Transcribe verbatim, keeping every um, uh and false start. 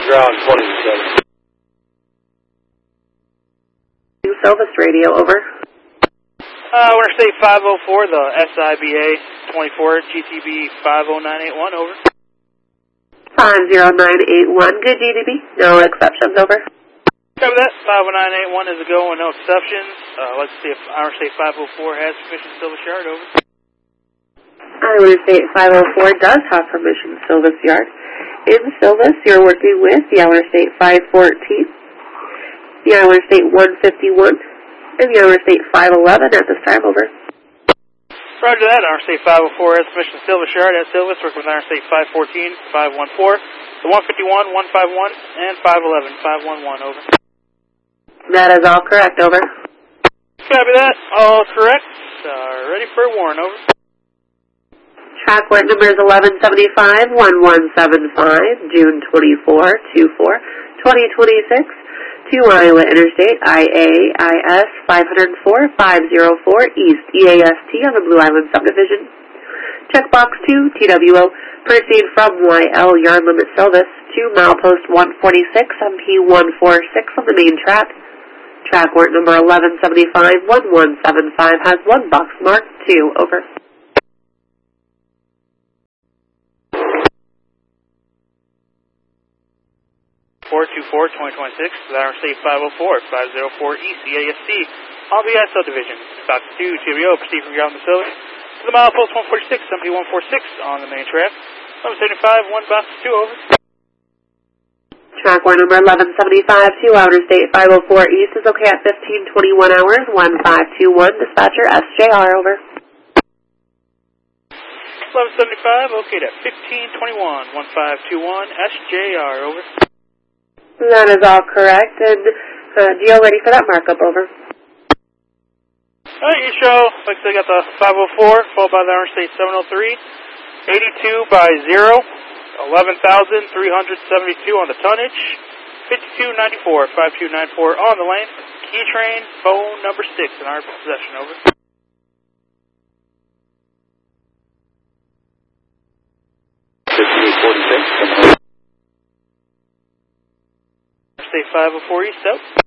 Ground twenty-seven. Silvis Radio, over. Uh, Interstate five oh four, the S I B A twenty-four, G T B five oh nine eight one, over. five oh nine eight one, good G T B, no exceptions, over. Copy that, five oh nine eight one is a go and no exceptions. Uh, let's see if Interstate five oh four has permission to Silvis Yard, over. Interstate five oh four does have permission to Silvis Yard. In Silvis, you're working with the Interstate five fourteen, the Interstate one fifty-one, and the Interstate five eleven at this time, over. Roger that, Interstate five oh four has permission to Silvis Yard at Silvis, working with Interstate five fourteen, five fourteen, the one fifty-one, one fifty-one, and five eleven, five eleven, over. That is all correct, over. Copy that, all correct. Uh, ready for a warrant, over. Track work number is eleven seventy-five, one one seven five, June twenty-fourth, twenty-four, twenty twenty-six, to Iowa Interstate, I A I S five oh four, five oh four East, E A S T on the Blue Island Subdivision. Checkbox two, T W O, proceed from Y L, yard limit Silvis, to milepost one forty-six, M P one forty-six on the main track. Track work number eleven seventy-five, one one seven five has one box marked two, over. four two four, twenty twenty-six, Interstate five oh four, five oh four East, E A S T, on the I subdivision. Box two, T V O, proceed from ground facility to the milepost one forty-six, M P one forty-six on the main track. Number seventy-five, one box two, over. Track one number eleven seventy-five, two Interstate five oh four East is okay at fifteen twenty-one hours, one five two one, dispatcher S J R, over. eleven seventy-five, okay at fifteen twenty-one, one five two one, S J R, over. That is all correct, and uh, D O ready for that markup, over. Alright, you show, like I said, got the five oh four, followed by the Interstate seven oh three, eighty-two by zero, eleven thousand three hundred seventy-two on the tonnage, fifty-two ninety-four, fifty-two ninety-four on the length, key train, phone number six in our possession, over. fifty-eight forty-six. Interstate five oh four East, out.